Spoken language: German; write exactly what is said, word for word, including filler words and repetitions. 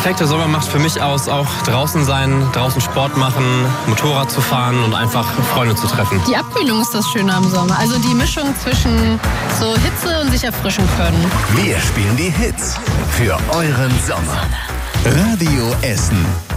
perfekte Sommer macht für mich aus, auch draußen sein, draußen Sport machen, Motorrad zu fahren und einfach Freunde zu treffen. Die Abkühlung ist das Schöne am Sommer. Also die Mischung zwischen so Hitze und sich erfrischen können. Wir spielen die Hits für euren Sommer. Radio Essen.